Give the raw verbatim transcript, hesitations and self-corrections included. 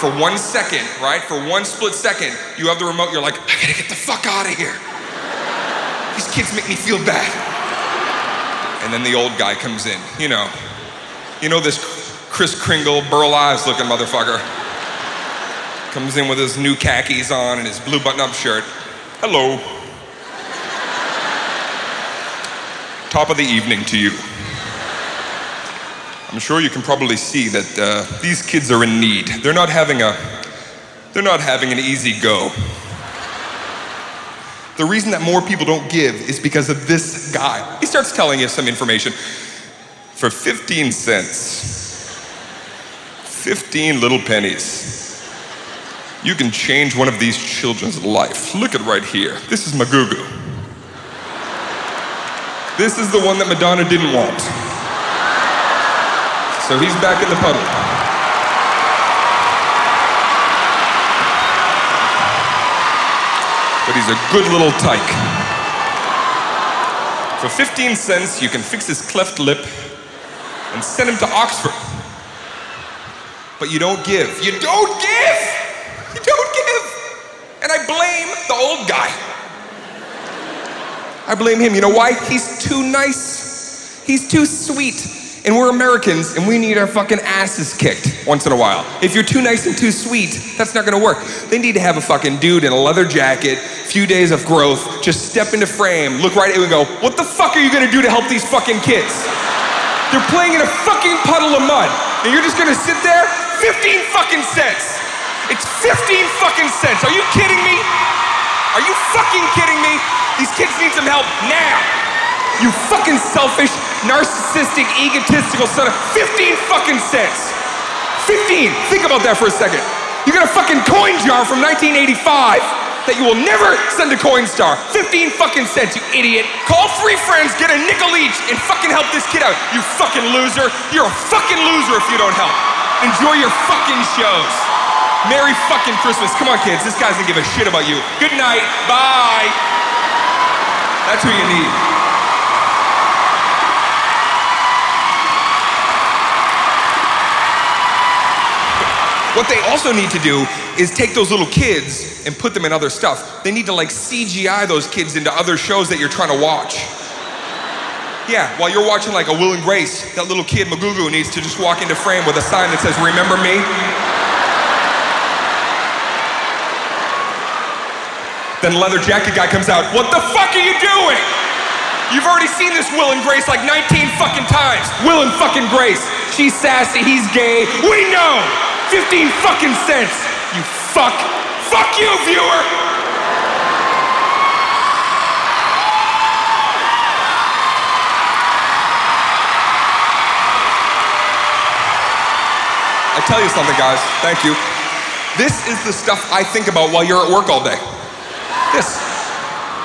for one second, right? For one split second, you have the remote, you're like, I gotta get the fuck out of here. These kids make me feel bad. And then the old guy comes in, you know. You know this Kris Kringle, Burl Ives looking motherfucker. Comes in with his new khakis on and his blue button-up shirt. Hello. Top of the evening to you. I'm sure you can probably see that uh, these kids are in need. They're not having a, they're not having an easy go. The reason that more people don't give is because of this guy. He starts telling you some information. For fifteen cents, fifteen little pennies, you can change one of these children's life. Look at right here. This is Magugu. This is the one that Madonna didn't want. So he's back in the puddle. But he's a good little tyke. For fifteen cents, you can fix his cleft lip and send him to Oxford. But you don't give. You don't give! You don't give! And I blame the old guy. I blame him. You know why? He's too nice. He's too sweet. And we're Americans, and we need our fucking asses kicked once in a while. If you're too nice and too sweet, that's not gonna work. They need to have a fucking dude in a leather jacket, few days of growth, just step into frame, look right at you and go, what the fuck are you gonna do to help these fucking kids? They're playing in a fucking puddle of mud, and you're just gonna sit there? fifteen fucking cents. It's fifteen fucking cents. Are you kidding me? Are you fucking kidding me? These kids need some help now. You fucking selfish, narcissistic, egotistical son of fifteen fucking cents. fifteen, think about that for a second. You got a fucking coin jar from nineteen eighty-five that you will never send to Coinstar. fifteen fucking cents, you idiot. Call three friends, get a nickel each, and fucking help this kid out. You fucking loser. You're a fucking loser if you don't help. Enjoy your fucking shows. Merry fucking Christmas. Come on, kids, this guy doesn't give a shit about you. Good night, bye. That's who you need. What they also need to do is take those little kids and put them in other stuff. They need to like C G I those kids into other shows that you're trying to watch. Yeah, while you're watching like a Will and Grace, that little kid, Magugu, needs to just walk into frame with a sign that says, remember me? Then leather jacket guy comes out, what the fuck are you doing? You've already seen this Will and Grace like nineteen fucking times. Will and fucking Grace. She's sassy, he's gay. We know! fifteen fucking cents, you fuck. Fuck you, viewer! I tell you something, guys, thank you. This is the stuff I think about while you're at work all day. This.